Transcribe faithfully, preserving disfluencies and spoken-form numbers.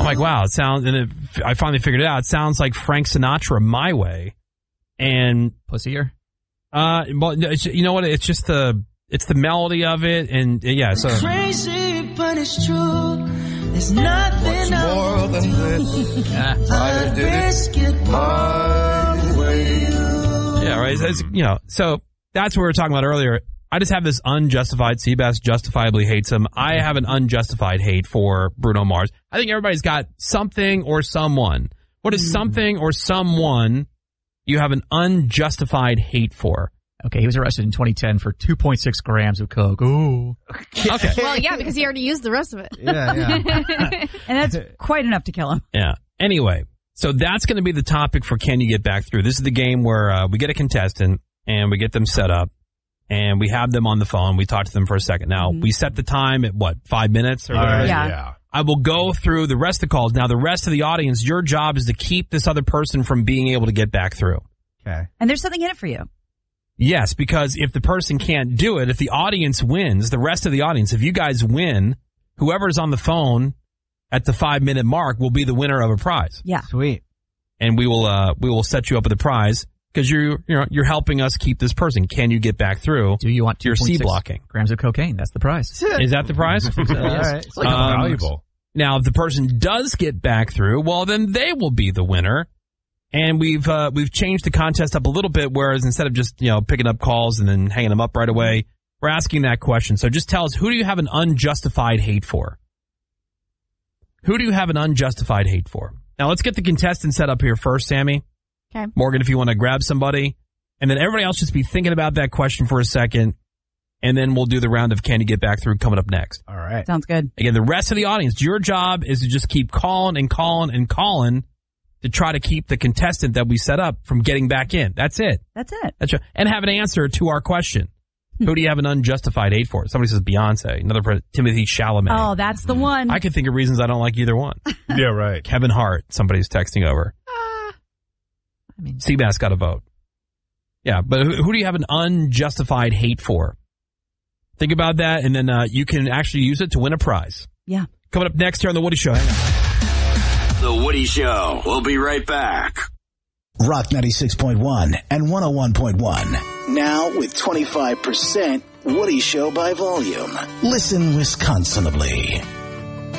like, wow, it sounds, and it, I finally figured it out. It sounds like Frank Sinatra, My Way. And Pussier? Uh, well, it's, you know what? It's just the, it's the melody of it. And uh, yeah, so. Crazy, but it's true. There's nothing more than this. I did it my way. Yeah, right. It's, you know, so that's what we were talking about earlier. I just have this unjustified, Seabass justifiably hates him. I have an unjustified hate for Bruno Mars. I think everybody's got something or someone. What is something or someone you have an unjustified hate for? Okay, he was arrested in twenty ten for two point six grams of coke. Ooh. Okay. Well, yeah, because he already used the rest of it. Yeah, yeah. And that's quite enough to kill him. Yeah. Anyway, so that's going to be the topic for Can You Get Back Through? This is the game where uh, we get a contestant and we get them set up and we have them on the phone. We talk to them for a second. Now, mm-hmm. we set the time at what, five minutes? Or uh, yeah. yeah. I will go through the rest of the calls. Now, the rest of the audience, your job is to keep this other person from being able to get back through. Okay. And there's something in it for you. Yes, because if the person can't do it, if the audience wins, the rest of the audience, if you guys win, whoever's on the phone at the five-minute mark will be the winner of a prize. Yeah. Sweet. And we will uh, we will set you up with a prize because you're you know you're helping us keep this person. Can you get back through? Do you want your C blocking grams of cocaine? That's the prize. Is that the prize? So, yes. All right. It's like um, valuable. Now, if the person does get back through, well, then they will be the winner. And we've uh, we've changed the contest up a little bit, whereas instead of just, you know, picking up calls and then hanging them up right away, we're asking that question. So just tell us, who do you have an unjustified hate for? Who do you have an unjustified hate for? Now, let's get the contestant set up here first, Sammy. Okay. Morgan, if you want to grab somebody. And then everybody else just be thinking about that question for a second. And then we'll do the round of Can You Get Back Through coming up next. All right. Sounds good. Again, the rest of the audience, your job is to just keep calling and calling and calling to try to keep the contestant that we set up from getting back in. That's it. That's it. That's right. And have an answer to our question. Who do you have an unjustified hate for? Somebody says Beyonce. Another person, Timothy Chalamet. Oh, that's the one. I can think of reasons I don't like either one. Yeah, right. Kevin Hart. Somebody's texting over. Uh, I mean, Seabass got a vote. Yeah, but who, who do you have an unjustified hate for? Think about that, and then uh, you can actually use it to win a prize. Yeah. Coming up next here on The Woody Show. Hang on. The Woody Show. We'll be right back. Rock ninety-six point one and one oh one point one. Now with twenty-five percent Woody Show by volume. Listen Wisconsinably.